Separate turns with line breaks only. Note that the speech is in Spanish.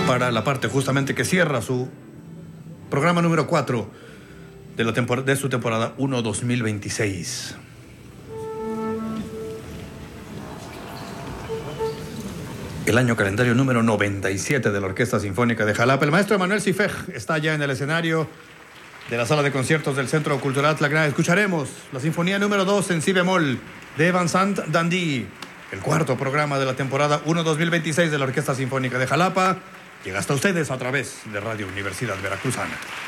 para la parte justamente que cierra su programa número 4 de su temporada 1 2026. El año calendario número 97 de la Orquesta Sinfónica de Jalapa. El maestro Emanuel Sifej está ya en el escenario de la sala de conciertos del Centro Cultural Tlacna. Escucharemos la Sinfonía número 2 en si bemol de Vincent Dandy, el cuarto programa de la temporada 1 2026 de la Orquesta Sinfónica de Jalapa. Llega hasta ustedes a través de Radio Universidad Veracruzana.